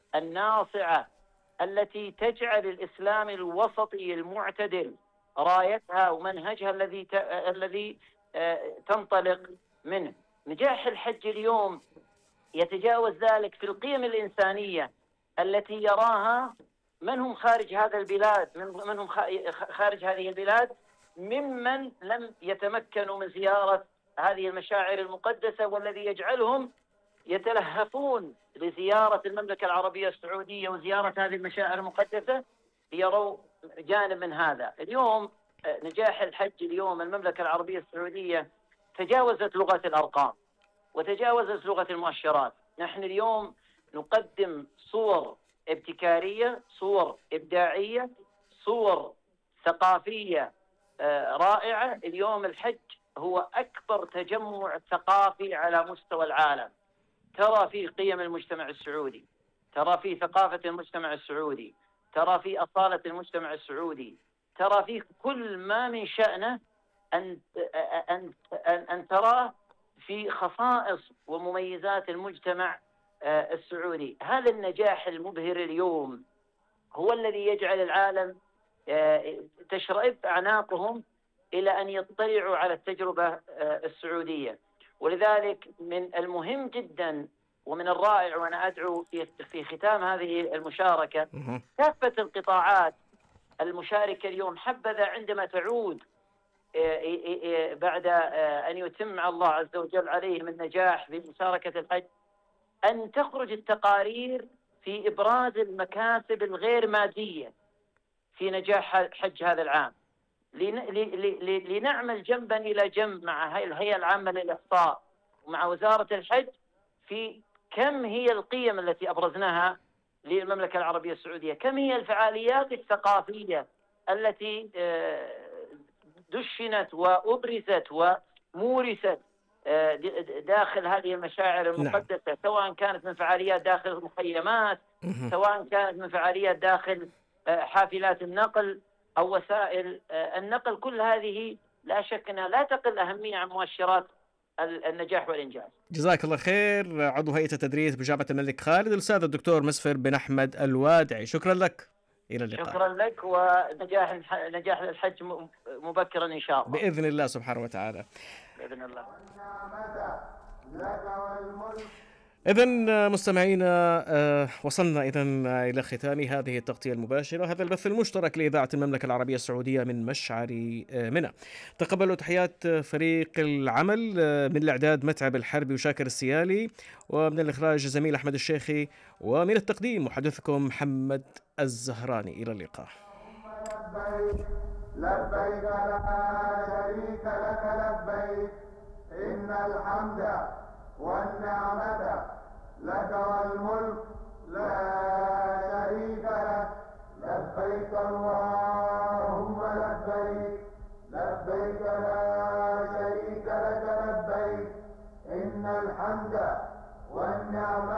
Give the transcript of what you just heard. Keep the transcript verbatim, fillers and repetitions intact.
الناصعة التي تجعل الإسلام الوسطي المعتدل رايتها ومنهجها الذي ت... الذي تنطلق منه. نجاح الحج اليوم يتجاوز ذلك في القيم الإنسانية التي يراها من هم خارج هذا البلاد، من هم خارج هذه البلاد، ممن لم يتمكنوا من زيارة هذه المشاعر المقدسة، والذي يجعلهم يتلهفون لزيارة المملكة العربية السعودية وزيارة هذه المشاعر المقدسة ليروا جانب من هذا. اليوم نجاح الحج اليوم المملكة العربية السعودية تجاوزت لغة الأرقام وتجاوزت لغة المؤشرات. نحن اليوم نقدم صور ابتكارية، صور إبداعية، صور ثقافية رائعة. اليوم الحج هو أكبر تجمع ثقافي على مستوى العالم. ترى في قيم المجتمع السعودي، ترى في ثقافة المجتمع السعودي، ترى في أصالة المجتمع السعودي، ترى في كل ما من شأنه أن أن أن, أن تراه في خصائص ومميزات المجتمع السعودي. هذا النجاح المبهر اليوم هو الذي يجعل العالم تشرئب أعناقهم إلى أن يطلعوا على التجربة السعودية. ولذلك من المهم جدا ومن الرائع، وأنا أدعو في ختام هذه المشاركة كافة القطاعات المشاركة اليوم، حبذا عندما تعود بعد أن يتم الله عز وجل عليهم النجاح في مشاركة الحج، أن تخرج التقارير في إبراز المكاسب الغير مادية في نجاح حج هذا العام، لنعمل جنبا إلى جنب مع الهيئة العامة للإحصاء ومع وزارة الحج في كم هي القيم التي أبرزناها للمملكة العربية السعودية، كم هي الفعاليات الثقافية التي دشنت وأبرزت ومورست داخل هذه المشاعر المقدسة. نعم. سواء كانت من فعاليات داخل المخيمات، سواء كانت من فعاليات داخل حافلات النقل أو وسائل النقل، كل هذه لا شك أنها لا تقل أهمية عن مؤشرات النجاح والإنجاز. جزاك الله خير. عضو هيئة التدريس بجامعة الملك خالد الأستاذ الدكتور مسفر بن أحمد الوادعي، شكرا لك. إلى اللقاء. شكرا لك، ونجاح نجاح الحج مبكرا إن شاء الله بإذن الله سبحانه وتعالى. بإذن الله. إذن مستمعينا وصلنا إذن إلى ختام هذه التغطية المباشرة، هذا البث المشترك لإذاعة المملكة العربية السعودية من مشعر منى. تقبلوا تحيات فريق العمل من الإعداد متعب الحربي وشاكر السيالي، ومن الإخراج زميل أحمد الشيخي، ومن التقديم محدثكم محمد الزهراني. إلى اللقاء. لبيك لبيك لا شريك لك لبيك إن الحمد والنعمة لك والملك لا شريك لك لبيك اللهم لبيك لبيك لا شريك لك لبيك إن الحمد والنعمة